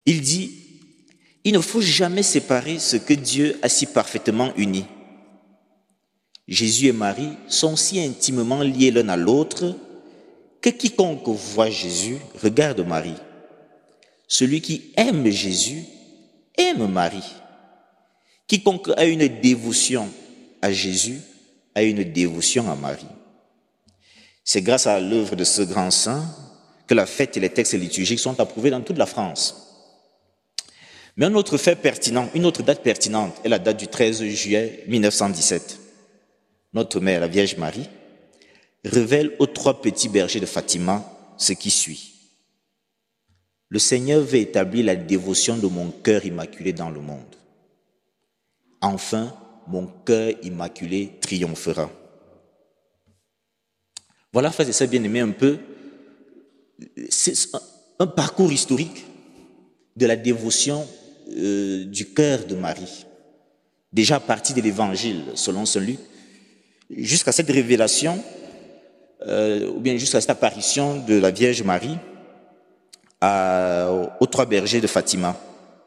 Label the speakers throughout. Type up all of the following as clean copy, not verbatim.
Speaker 1: Il dit, il ne faut jamais séparer ce que Dieu a si parfaitement uni. Jésus et Marie sont si intimement liés l'un à l'autre que quiconque voit Jésus regarde Marie. Celui qui aime Jésus aime Marie. Quiconque a une dévotion à Jésus a une dévotion à Marie. C'est grâce à l'œuvre de ce grand saint que la fête et les textes liturgiques sont approuvés dans toute la France. Mais un autre fait pertinent, une autre date pertinente est la date du 13 juillet 1917. Notre mère, la Vierge Marie, révèle aux 3 petits bergers de Fatima ce qui suit. Le Seigneur veut établir la dévotion de mon cœur immaculé dans le monde. Enfin, mon cœur immaculé triomphera. Voilà, frères et sœurs bien-aimés, c'est un parcours historique de la dévotion du cœur de Marie. Déjà à partir de l'Évangile, selon Saint Luc, jusqu'à cette révélation, ou bien jusqu'à cette apparition de la Vierge Marie aux 3 bergers de Fatima.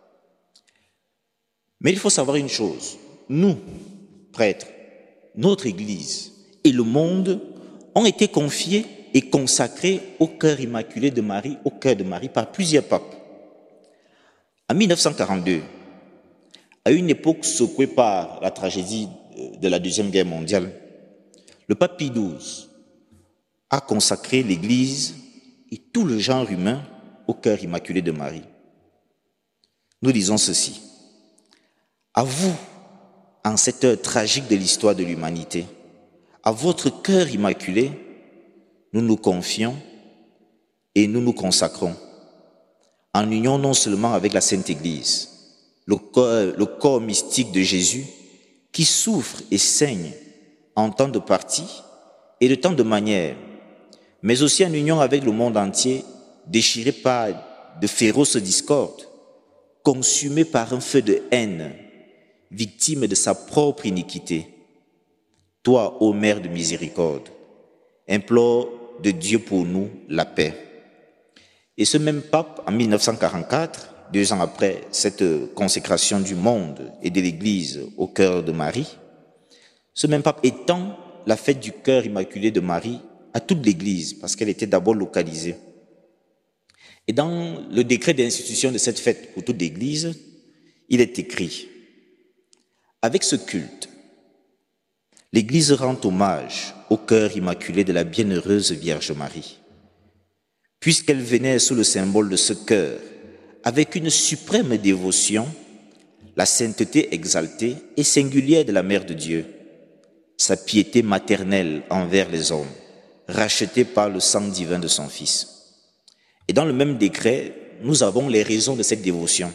Speaker 1: Mais il faut savoir une chose, nous, prêtres, notre Église et le monde ont été confiés et consacrés au cœur immaculé de Marie, au cœur de Marie, par plusieurs papes. En 1942, à une époque secouée par la tragédie de la Deuxième Guerre mondiale, le pape Pie XII a consacré l'Église et tout le genre humain au cœur immaculé de Marie. Nous disons ceci. À vous, en cette heure tragique de l'histoire de l'humanité, à votre cœur immaculé, nous nous confions et nous nous consacrons, en union non seulement avec la Sainte Église, le corps mystique de Jésus, qui souffre et saigne en tant de partie et de tant de manières, mais aussi en union avec le monde entier, déchiré par de féroces discordes, consumé par un feu de haine, victime de sa propre iniquité. Toi, ô Mère de miséricorde, implore de Dieu pour nous la paix. Et ce même pape, en 1944, 2 ans après cette consécration du monde et de l'Église au cœur de Marie, ce même pape étend la fête du cœur immaculé de Marie à toute l'Église, parce qu'elle était d'abord localisée. Et dans le décret d'institution de cette fête pour toute l'Église, il est écrit « Avec ce culte, l'Église rend hommage au cœur immaculé de la bienheureuse Vierge Marie. Puisqu'elle venait sous le symbole de ce cœur, avec une suprême dévotion, la sainteté exaltée et singulière de la Mère de Dieu, sa piété maternelle envers les hommes, rachetée par le sang divin de son Fils. » Et dans le même décret, nous avons les raisons de cette dévotion.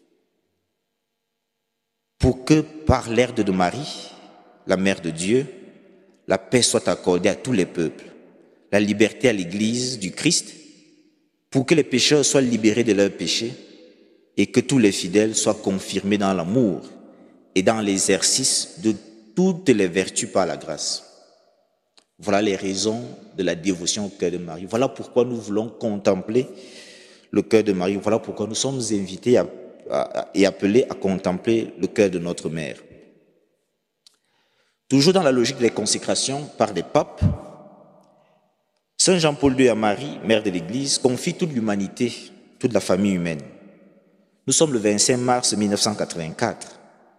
Speaker 1: Pour que, par l'herbe de Marie, la Mère de Dieu, la paix soit accordée à tous les peuples, la liberté à l'Église du Christ, pour que les pécheurs soient libérés de leurs péchés et que tous les fidèles soient confirmés dans l'amour et dans l'exercice de toutes les vertus par la grâce. Voilà les raisons de la dévotion au cœur de Marie. Voilà pourquoi nous voulons contempler le cœur de Marie. Voilà pourquoi nous sommes invités et appelés à contempler le cœur de notre Mère. Toujours dans la logique des consécrations par des papes, Saint Jean-Paul II à Marie, mère de l'Église, confie toute l'humanité, toute la famille humaine. Nous sommes le 25 mars 1984.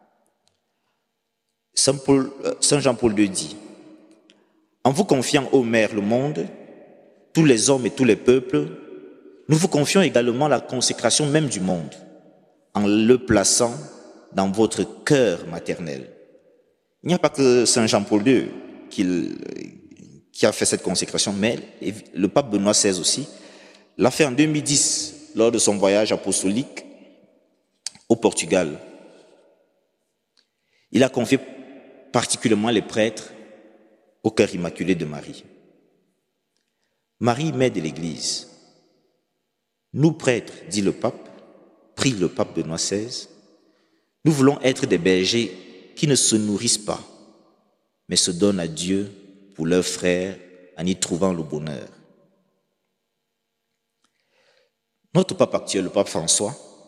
Speaker 1: Saint Jean-Paul II dit « En vous confiant, ô Mère, le monde, tous les hommes et tous les peuples, nous vous confions également la consécration même du monde, en le plaçant dans votre cœur maternel. » Il n'y a pas que Saint Jean-Paul II qui a fait cette consécration, mais le pape Benoît XVI aussi l'a fait en 2010 lors de son voyage apostolique au Portugal. Il a confié particulièrement les prêtres au cœur immaculé de Marie. Marie, mère de l'Église. Nous prêtres, dit le pape, prie le pape Benoît XVI, nous voulons être des bergers qui ne se nourrissent pas, mais se donnent à Dieu pour leurs frères en y trouvant le bonheur. Notre pape actuel, le pape François,